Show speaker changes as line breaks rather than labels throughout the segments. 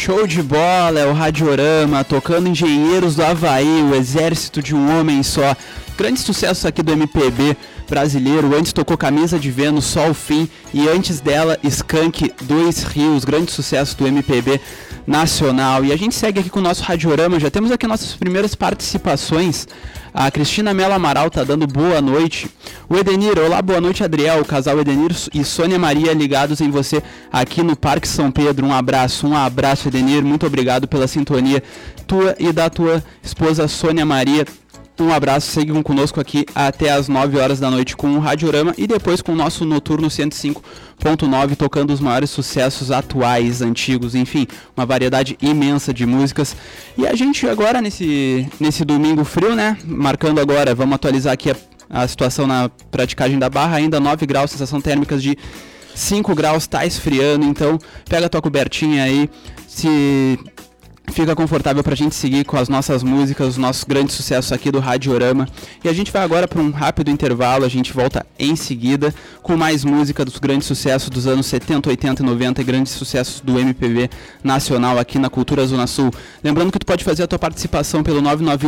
Show de bola, é o Radiorama, tocando Engenheiros do Havaí, o exército de um homem só. Grande sucesso aqui do MPB brasileiro. Antes tocou Camisa de Vênus, Só o Fim, e antes dela Skank, Dois Rios, grande sucesso do MPB nacional. E a gente segue aqui com o nosso Radiorama, já temos aqui nossas primeiras participações. A Cristina Mello Amaral tá dando boa noite. O Edenir, olá, boa noite, Adriel. O casal Edenir e Sônia Maria ligados em você aqui no Parque São Pedro. Um abraço, Edenir. Muito obrigado pela sintonia tua e da tua esposa Sônia Maria. Um abraço, seguem conosco aqui até as 9 horas da noite com o Radiorama e depois com o nosso Noturno 105.9, tocando os maiores sucessos atuais, antigos, enfim, uma variedade imensa de músicas. E a gente agora nesse domingo frio, né, marcando agora, vamos atualizar aqui a situação na praticagem da Barra, ainda 9 graus, sensação térmica de 5 graus, tá esfriando, então pega a tua cobertinha aí, se fica confortável pra gente seguir com as nossas músicas, os nossos grandes sucessos aqui do Radiorama. E a gente vai agora para um rápido intervalo, a gente volta em seguida com mais música dos grandes sucessos dos anos 70, 80 e 90 e grandes sucessos do MPB nacional aqui na Cultura Zona Sul. Lembrando que tu pode fazer a tua participação pelo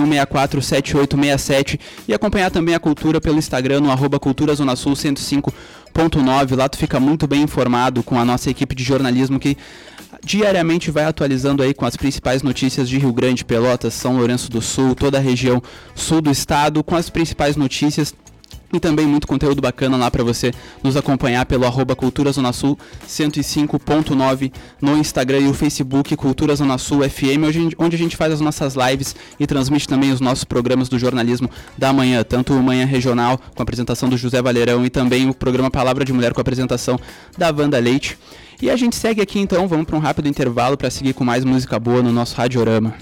991647867 e acompanhar também a Cultura pelo Instagram no @Cultura Zona Sul 105.9. Lá tu fica muito bem informado com a nossa equipe de jornalismo que diariamente vai atualizando aí com as principais notícias de Rio Grande, Pelotas, São Lourenço do Sul, toda a região sul do estado, com as principais notícias e também muito conteúdo bacana lá para você nos acompanhar pelo @Cultura Zona Sul 105.9 no Instagram e o Facebook Cultura Zona Sul FM, onde a gente faz as nossas lives e transmite também os nossos programas do jornalismo da manhã, tanto o Manhã Regional com a apresentação do José Valerão e também o programa Palavra de Mulher com a apresentação da Wanda Leite. E a gente segue aqui então, vamos para um rápido intervalo para seguir com mais música boa no nosso Radiorama.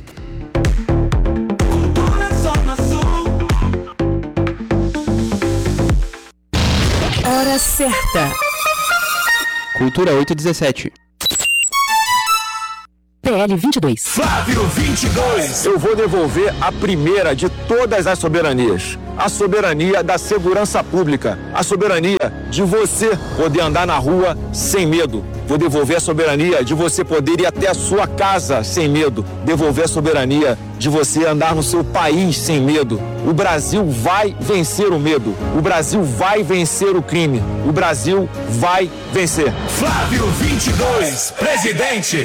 Hora certa.
Cultura 8:17.
PL 22.
Flávio 22. Eu vou devolver a primeira de todas as soberanias. A soberania da segurança pública. A soberania de você poder andar na rua sem medo. Vou devolver a soberania de você poder ir até a sua casa sem medo. Devolver a soberania de você andar no seu país sem medo. O Brasil vai vencer o medo. O Brasil vai vencer o crime. O Brasil vai vencer. Flávio 22, presidente.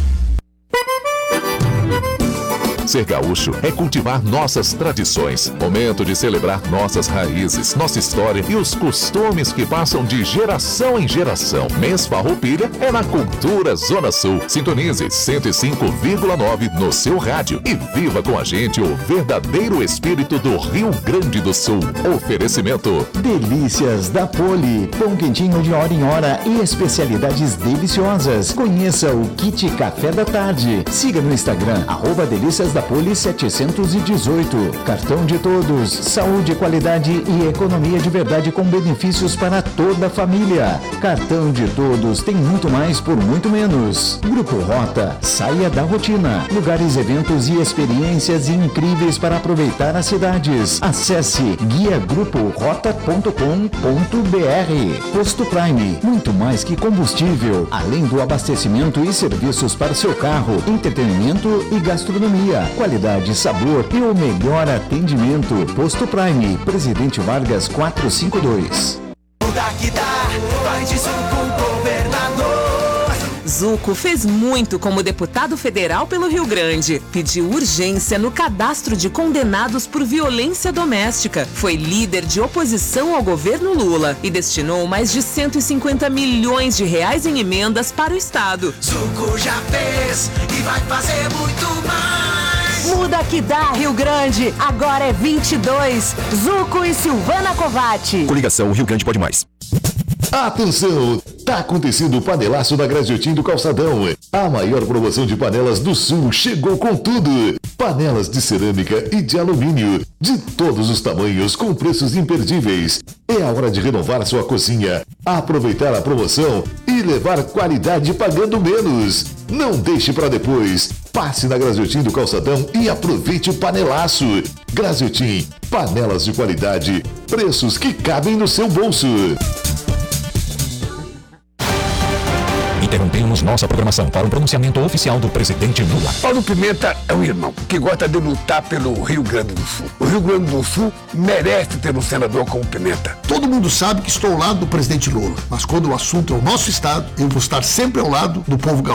Ser gaúcho é cultivar nossas tradições. Momento de celebrar nossas raízes, nossa história e os costumes que passam de geração em geração. Mês Farroupilha é na Cultura Zona Sul. Sintonize 105,9 no seu rádio e viva com a gente o verdadeiro espírito do Rio Grande do Sul. Oferecimento
Delícias da Poli, pão quentinho de hora em hora e especialidades deliciosas. Conheça o Kit Café da Tarde. Siga no Instagram, @Delícias da Poli 718. Cartão de Todos, saúde, qualidade e economia de verdade com benefícios para toda a família. Cartão de Todos tem muito mais por muito menos. Grupo Rota, saia da rotina. Lugares, eventos e experiências incríveis para aproveitar as cidades. Acesse guiagruporota.com.br. Posto Prime, muito mais que combustível, além do abastecimento e serviços para seu carro, entretenimento e gastronomia. Qualidade, sabor e o melhor atendimento. Posto Prime, Presidente Vargas 452.
Zuco fez muito como deputado federal pelo Rio Grande. Pediu urgência no cadastro de condenados por violência doméstica. Foi líder de oposição ao governo Lula e destinou mais de 150 milhões de reais em emendas para o Estado.
Zuco já fez e vai fazer muito mais.
Muda que dá, Rio Grande. Agora é 22. Zuco e Silvana Covatti.
Coligação Rio Grande Pode Mais.
Atenção! Tá acontecendo o panelaço da Graziotin do Calçadão. A maior promoção de panelas do Sul chegou com tudo. Panelas de cerâmica e de alumínio, de todos os tamanhos, com preços imperdíveis. É a hora de renovar sua cozinha, aproveitar a promoção e levar qualidade pagando menos. Não deixe para depois. Passe na Graziotin do Calçadão e aproveite o panelaço. Graziotin, panelas de qualidade, preços que cabem no seu bolso.
Interrompemos nossa programação para um pronunciamento oficial do presidente Lula.
Paulo Pimenta é um irmão que gosta de lutar pelo Rio Grande do Sul. O Rio Grande do Sul merece ter um senador como Pimenta.
Todo mundo sabe que estou ao lado do presidente Lula, mas quando o assunto é o nosso estado, eu vou estar sempre ao lado do povo gaúcho.